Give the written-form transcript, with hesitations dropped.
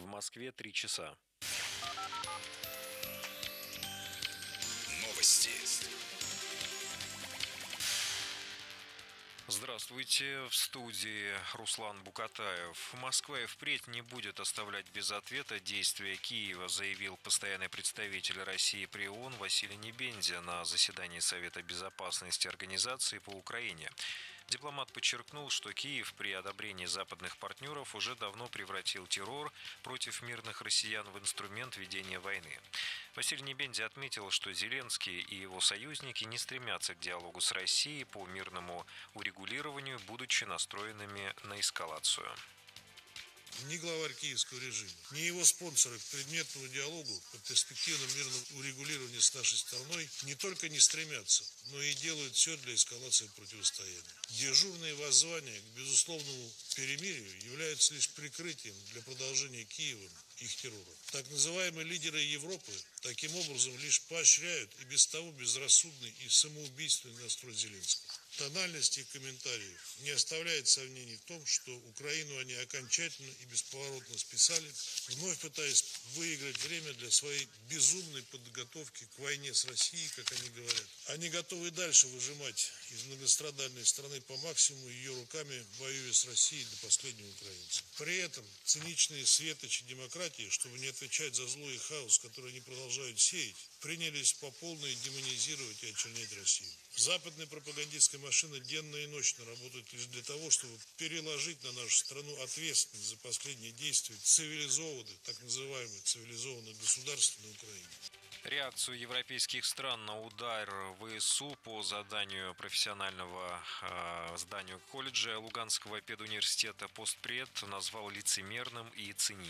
В Москве 3 часа. Новости. Здравствуйте, в студии Руслан Букатаев. Москва и впредь не будет оставлять без ответа действия Киева, заявил постоянный представитель России при ООН Василий Небензя на заседании Совета безопасности Организации по Украине. Дипломат подчеркнул, что Киев при одобрении западных партнеров уже давно превратил террор против мирных россиян в инструмент ведения войны. Василий Небензя отметил, что Зеленский и его союзники не стремятся к диалогу с Россией по мирному урегулированию, будучи настроенными на эскалацию. Ни главарь киевского режима, ни его спонсоры к предметному диалогу по перспективному мирному урегулированию с нашей стороной не только не стремятся, но и делают все для эскалации противостояния. Дежурные воззвания к безусловному перемирию являются лишь прикрытием для продолжения Киевом их террора. Так называемые лидеры Европы таким образом лишь поощряют и без того безрассудный и самоубийственный настрой Зеленского. Тональность их комментариев не оставляет сомнений в том, что Украину они окончательно и бесповоротно списали, вновь пытаясь выиграть время для своей безумной подготовки к войне с Россией, как они говорят. Они готовы дальше выжимать из многострадальной страны по максимуму, ее руками воюя с Россией до последнего украинца. При этом циничные светочи демократии, чтобы не отвечать за зло и хаос, который они продолжают сеять, принялись по полной демонизировать и очернять Россию. Западная пропагандистская машина денно и ночно работает лишь для того, чтобы переложить на нашу страну ответственность за последние действия цивилизованных, так называемых цивилизованных государств на Украине. Реакцию европейских стран на удар ВСУ по заданию профессионального зданию колледжа Луганского педуниверситета постпред назвал лицемерным и циничным.